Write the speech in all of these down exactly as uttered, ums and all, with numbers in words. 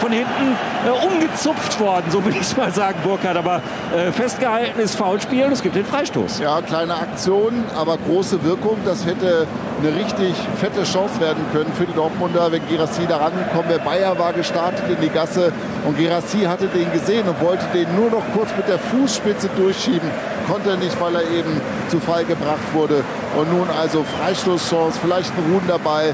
von hinten äh, umgezupft worden, so will ich es mal sagen, Burkhard. Aber äh, festgehalten ist Foulspiel und es gibt den Freistoß. Ja, kleine Aktion, aber große Wirkung. Das hätte eine richtig fette Chance werden können für die Dortmunder, wenn Guirassy da rangekommen wäre. Bayer war gestartet in die Gasse und Guirassy hatte den gesehen und wollte den nur noch kurz mit der Fußspitze durchschieben. Konnte nicht, weil er eben zu Fall gebracht wurde. Und nun also Freistoßchance, vielleicht ein Ruhen dabei.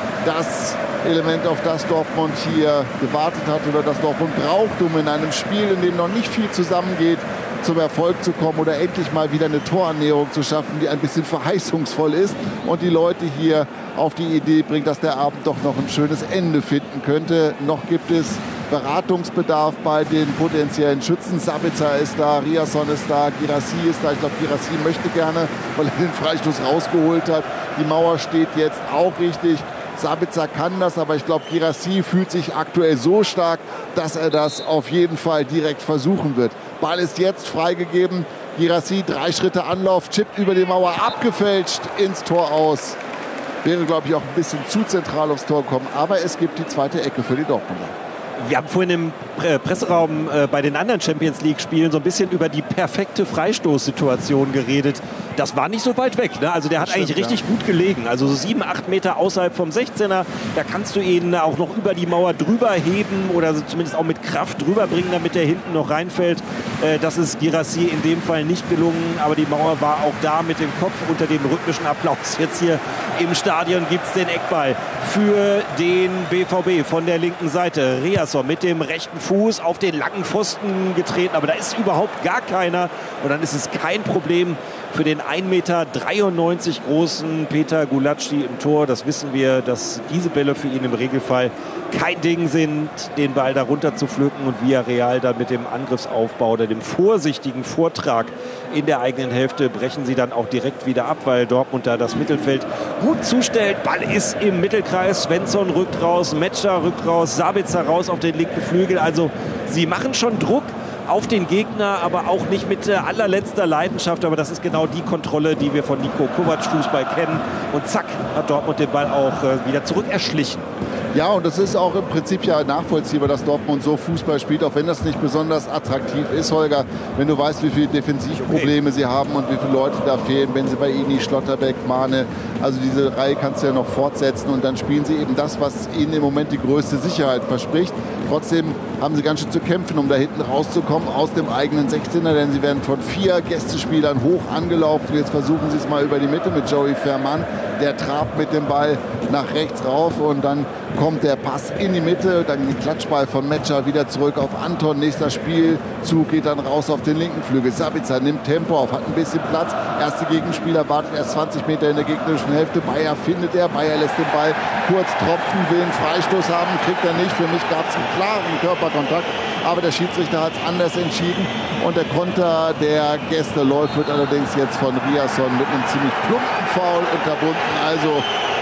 Das Element, auf das Dortmund hier gewartet hat oder das Dortmund braucht, um in einem Spiel, in dem noch nicht viel zusammengeht, zum Erfolg zu kommen oder endlich mal wieder eine Torannäherung zu schaffen, die ein bisschen verheißungsvoll ist und die Leute hier auf die Idee bringt, dass der Abend doch noch ein schönes Ende finden könnte. Noch gibt es Beratungsbedarf bei den potenziellen Schützen. Sabitzer ist da, Riasson ist da, Guirassy ist da. Ich glaube, Guirassy möchte gerne, weil er den Freistoß rausgeholt hat. Die Mauer steht jetzt auch richtig. Sabitzer kann das, aber ich glaube, Guirassy fühlt sich aktuell so stark, dass er das auf jeden Fall direkt versuchen wird. Ball ist jetzt freigegeben. Guirassy, drei Schritte Anlauf, chippt über die Mauer, abgefälscht ins Tor aus. Wäre, glaube ich, auch ein bisschen zu zentral aufs Tor gekommen. Aber es gibt die zweite Ecke für die Dortmunder. Wir haben vorhin im Presseraum äh, bei den anderen Champions-League-Spielen so ein bisschen über die perfekte Freistoßsituation geredet. Das war nicht so weit weg. Ne? Also der hat Stimmt, eigentlich richtig ja. gut gelegen. Also so sieben, acht Meter außerhalb vom sechzehner. Da kannst du ihn auch noch über die Mauer drüber heben oder so zumindest auch mit Kraft drüber bringen, damit der hinten noch reinfällt. Äh, das ist Guirassy in dem Fall nicht gelungen. Aber die Mauer war auch da mit dem Kopf unter dem rhythmischen Applaus. Jetzt hier im Stadion gibt es den Eckball für den B V B von der linken Seite. Riasson mit dem rechten Fuß auf den langen Pfosten getreten, aber da ist überhaupt gar keiner und dann ist es kein Problem für den ein Meter dreiundneunzig großen Peter Gulacsi im Tor. Das wissen wir, dass diese Bälle für ihn im Regelfall kein Ding sind, den Ball da runter zu pflücken und Villarreal dann mit dem Angriffsaufbau oder dem vorsichtigen Vortrag in der eigenen Hälfte brechen sie dann auch direkt wieder ab, weil Dortmund da das Mittelfeld gut zustellt. Ball ist im Mittelkreis, Svensson rückt raus, Metscher rückt raus, Sabitzer raus auf den linken Flügel. Also sie machen schon Druck auf den Gegner, aber auch nicht mit äh, allerletzter Leidenschaft. Aber das ist genau die Kontrolle, die wir von Niko Kovac Fußball kennen. Und zack, hat Dortmund den Ball auch äh, wieder zurück erschlichen. Ja, und das ist auch im Prinzip ja nachvollziehbar, dass Dortmund so Fußball spielt, auch wenn das nicht besonders attraktiv ist, Holger. Wenn du weißt, wie viele Defensivprobleme okay. sie haben und wie viele Leute da fehlen, wenn sie bei Ini, Schlotterbeck, Mane, also diese Reihe kannst du ja noch fortsetzen und dann spielen sie eben das, was ihnen im Moment die größte Sicherheit verspricht. Trotzdem haben sie ganz schön zu kämpfen, um da hinten rauszukommen aus dem eigenen sechzehner, denn sie werden von vier Gästespielern hoch angelaufen. Jetzt versuchen sie es mal über die Mitte mit Joey Ferman. Der trabt mit dem Ball nach rechts rauf und dann kommt der Pass in die Mitte, dann der Klatschball von Metscher wieder zurück auf Anton. Nächster Spielzug geht dann raus auf den linken Flügel. Sabitzer nimmt Tempo auf, hat ein bisschen Platz. Erste Gegenspieler wartet erst zwanzig Meter in der gegnerischen Hälfte. Bayer findet er, Bayer lässt den Ball kurz tropfen, will einen Freistoß haben, kriegt er nicht. Für mich gab es einen klaren Körperkontakt, aber der Schiedsrichter hat es anders entschieden. Und der Konter der Gäste läuft, wird allerdings jetzt von Riasson mit einem ziemlich plumpen Foul unterbunden. Also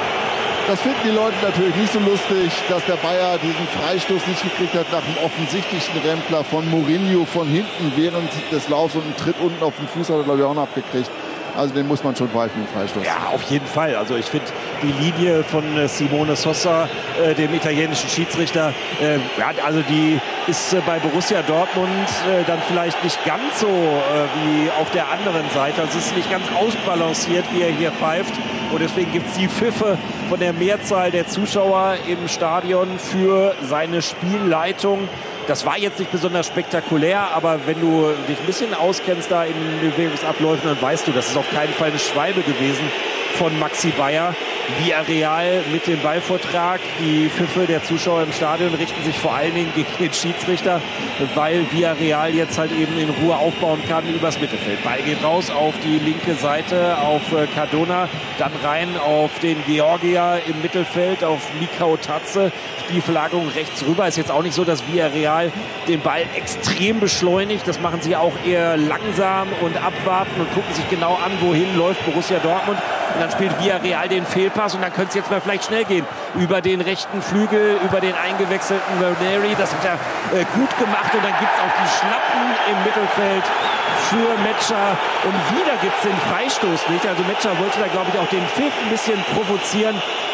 das finden die Leute natürlich nicht so lustig, dass der Bayer diesen Freistoß nicht gekriegt hat nach einem offensichtlichen Rempler von Mourinho von hinten während des Laufs und einen Tritt unten auf den Fuß hat er, glaube ich, auch noch abgekriegt. Also den muss man schon pfeifen, den Freistoß. Ja, auf jeden Fall. Also ich finde die Linie von äh, Simone Sosa, äh, dem italienischen Schiedsrichter, äh, ja, also die ist äh, bei Borussia Dortmund äh, dann vielleicht nicht ganz so äh, wie auf der anderen Seite. Also es ist nicht ganz ausbalanciert, wie er hier pfeift. Und deswegen gibt es die Pfiffe von der Mehrzahl der Zuschauer im Stadion für seine Spielleitung. Das war jetzt nicht besonders spektakulär, aber wenn du dich ein bisschen auskennst da in den Bewegungsabläufen, dann weißt du, das ist auf keinen Fall eine Schwalbe gewesen von Maxi Bayer. Villarreal mit dem Ballvortrag. Die Pfiffe der Zuschauer im Stadion richten sich vor allen Dingen gegen den Schiedsrichter, weil Villarreal jetzt halt eben in Ruhe aufbauen kann übers Mittelfeld. Ball geht raus auf die linke Seite, auf Cardona, dann rein auf den Georgier im Mittelfeld, auf Mikau Tatze. Spielverlagerung rechts rüber. Ist jetzt auch nicht so, dass Villarreal den Ball extrem beschleunigt. Das machen sie auch eher langsam und abwarten und gucken sich genau an, wohin läuft Borussia Dortmund. Und dann spielt Villarreal den Fehlpass und dann könnte es jetzt mal vielleicht schnell gehen. Über den rechten Flügel, über den eingewechselten Ranieri. Das hat er äh, gut gemacht und dann gibt es auch die Schnappen im Mittelfeld für Metscher. Und wieder gibt es den Freistoß nicht. Also Metscher wollte da, glaube ich, auch den Pfiff ein bisschen provozieren.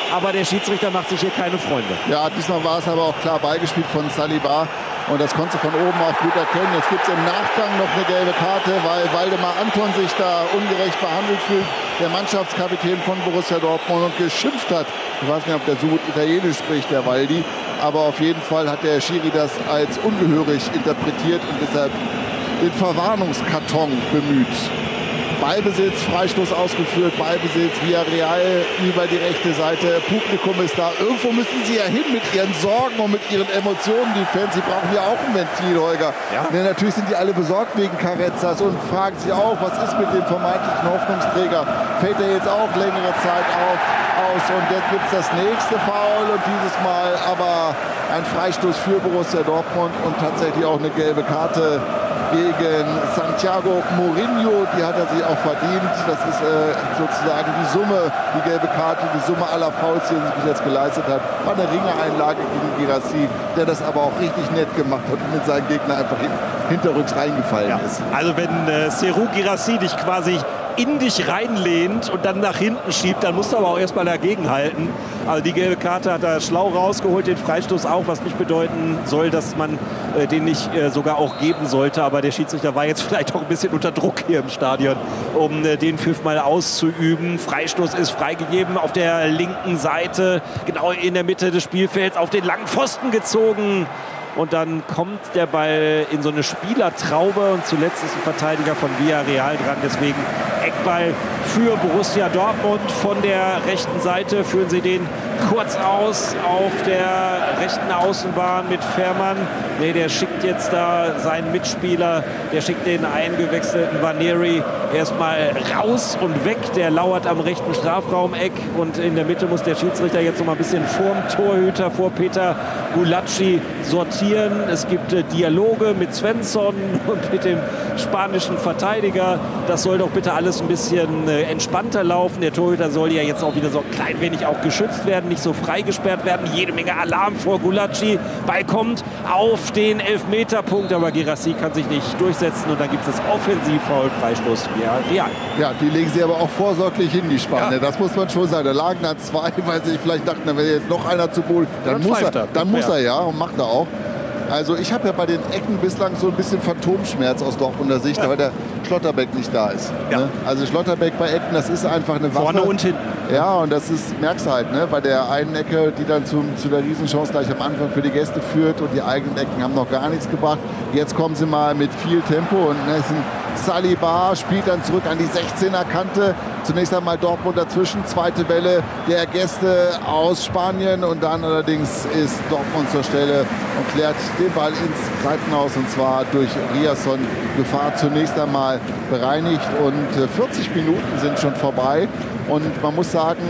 aber der Schiedsrichter macht sich hier keine Freunde. Ja, diesmal war es aber auch klar beigespielt von Saliba. Und das konntest du von oben auch gut erkennen. Jetzt gibt es im Nachgang noch eine gelbe Karte, weil Waldemar Anton sich da ungerecht behandelt fühlt. Der Mannschaftskapitän von Borussia Dortmund und geschimpft hat. Ich weiß nicht, ob der so gut Italienisch spricht, der Waldi. Aber auf jeden Fall hat der Schiri das als ungehörig interpretiert und deshalb den Verwarnungskarton bemüht. Ballbesitz, Freistoß ausgeführt, Ballbesitz, Villarreal über die rechte Seite, Publikum ist da. Irgendwo müssen sie ja hin mit ihren Sorgen und mit ihren Emotionen, die Fans. Sie brauchen ja auch ein Ventil, Holger. Ja. Denn natürlich sind die alle besorgt wegen Carrezzas und fragen sich auch, was ist mit dem vermeintlichen Hoffnungsträger? Fällt er jetzt auch längere Zeit auf, aus? Und jetzt gibt es das nächste Foul und dieses Mal aber ein Freistoß für Borussia Dortmund und tatsächlich auch eine gelbe Karte gegen Santiago Mourinho. Die hat er sich auch verdient. Das ist äh, sozusagen die Summe, die gelbe Karte, die Summe aller Fouls, die er sich bis jetzt geleistet hat. War eine Ringereinlage gegen Guirassy, der das aber auch richtig nett gemacht hat und mit seinem Gegner einfach hin, hinterrücks reingefallen ja. ist. Also wenn äh, Serhou Guirassy dich quasi in dich reinlehnt und dann nach hinten schiebt, dann musst du aber auch erstmal dagegen halten. Also die gelbe Karte hat er schlau rausgeholt, den Freistoß auch, was nicht bedeuten soll, dass man äh, den nicht äh, sogar auch geben sollte. Aber der Schiedsrichter war jetzt vielleicht auch ein bisschen unter Druck hier im Stadion, um äh, den Pfiff mal auszuüben. Freistoß ist freigegeben auf der linken Seite, genau in der Mitte des Spielfelds, auf den langen Pfosten gezogen. Und dann kommt der Ball in so eine Spielertraube und zuletzt ist ein Verteidiger von Villarreal dran. Deswegen Eckball für Borussia Dortmund. Von der rechten Seite führen sie den kurz aus auf der rechten Außenbahn mit Fährmann. Nee, der schickt jetzt da seinen Mitspieler, der schickt den eingewechselten Vaneri erstmal raus und weg. Der lauert am rechten Strafraumeck und in der Mitte muss der Schiedsrichter jetzt noch mal ein bisschen vorm Torhüter, vor Peter Gulacsi sortieren. Es gibt äh, Dialoge mit Svensson und mit dem spanischen Verteidiger. Das soll doch bitte alles ein bisschen äh, entspannter laufen. Der Torhüter soll ja jetzt auch wieder so ein klein wenig auch geschützt werden, nicht so freigesperrt werden. Jede Menge Alarm vor Gulacsi. Ball kommt auf den Elfmeterpunkt, aber Guirassy kann sich nicht durchsetzen und dann gibt es das Offensivfoul, Freistoß für Real. Ja, die legen sie aber auch vorsorglich hin, die Spanier. Ja. Das muss man schon sagen. Da lagen da zwei, weil sie vielleicht dachten, da wäre jetzt noch einer zu Boden. Dann, dann muss er, dann muss er ja und macht er auch. Also ich habe ja bei den Ecken bislang so ein bisschen Phantomschmerz aus Dortmunder Sicht, ja. weil der Schlotterbeck nicht da ist. Ja. Ne? Also Schlotterbeck bei Ecken, das ist einfach eine Waffe. Vorne und hinten. Ja, und das ist, merkst du halt, ne? Bei der einen Ecke, die dann zum, zu der Riesenchance gleich am Anfang für die Gäste führt und die eigenen Ecken haben noch gar nichts gebracht. Jetzt kommen sie mal mit viel Tempo und ne, ist ein Saliba spielt dann zurück an die sechzehner Kante. Zunächst einmal Dortmund dazwischen, zweite Welle der Gäste aus Spanien und dann allerdings ist Dortmund zur Stelle und klärt den Ball ins Seitenhaus und zwar durch Riasson. Gefahr zunächst einmal bereinigt und vierzig Minuten sind schon vorbei und man muss sagen,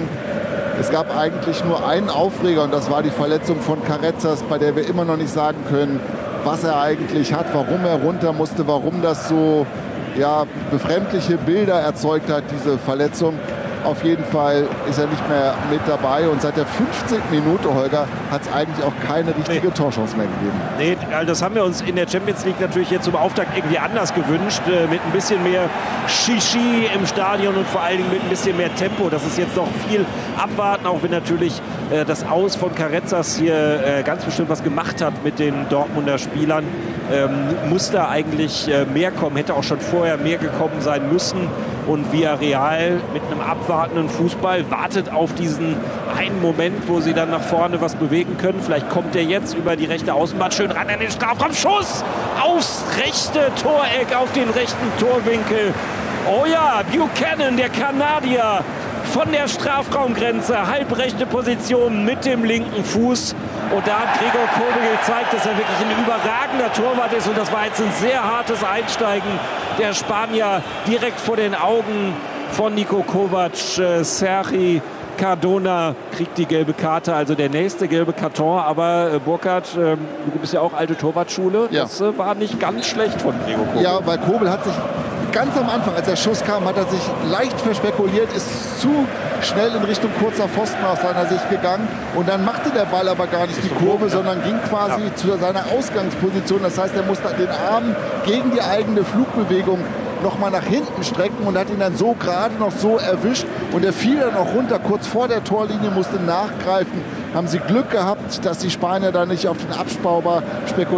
es gab eigentlich nur einen Aufreger und das war die Verletzung von Carrezzas, bei der wir immer noch nicht sagen können, was er eigentlich hat, warum er runter musste, warum das so ja, befremdliche Bilder erzeugt hat, diese Verletzung. Auf jeden Fall ist er nicht mehr mit dabei und seit der fünfzehnten Minute, Holger, hat es eigentlich auch keine richtige nee. Torchance mehr gegeben. Nee, das haben wir uns in der Champions League natürlich jetzt zum Auftakt irgendwie anders gewünscht, äh, mit ein bisschen mehr Shishi im Stadion und vor allen Dingen mit ein bisschen mehr Tempo. Das ist jetzt noch viel abwarten, auch wenn natürlich äh, das Aus von Carrezzas hier äh, ganz bestimmt was gemacht hat mit den Dortmunder Spielern. Ähm, muss da eigentlich äh, mehr kommen, hätte auch schon vorher mehr gekommen sein müssen. Und Villarreal mit einem abwartenden Fußball wartet auf diesen einen Moment, wo sie dann nach vorne was bewegen können. Vielleicht kommt er jetzt über die rechte Außenbahn schön ran an den Strafraum. Schuss aufs rechte Toreck, auf den rechten Torwinkel. Oh ja, Buchanan, der Kanadier, von der Strafraumgrenze, halbrechte Position mit dem linken Fuß. Und da hat Gregor Kobel gezeigt, dass er wirklich ein überragender Torwart ist. Und das war jetzt ein sehr hartes Einsteigen der Spanier direkt vor den Augen von Niko Kovac. Äh, Sergi Cardona kriegt die gelbe Karte, also der nächste gelbe Karton. Aber äh, Burkhard, äh, du bist ja auch alte Torwartschule. Ja. Das äh, war nicht ganz schlecht von Gregor Kobel. Ja, weil Kobel hat sich ganz am Anfang, als der Schuss kam, hat er sich leicht verspekuliert, ist zu schnell in Richtung kurzer Pfosten aus seiner Sicht gegangen. Und dann machte der Ball aber gar nicht die Kurve, ja. sondern ging quasi ja. zu seiner Ausgangsposition. Das heißt, er musste den Arm gegen die eigene Flugbewegung noch mal nach hinten strecken und hat ihn dann so gerade noch so erwischt. Und er fiel dann auch runter, kurz vor der Torlinie, musste nachgreifen. Haben sie Glück gehabt, dass die Spanier da nicht auf den Abstauber spekulieren.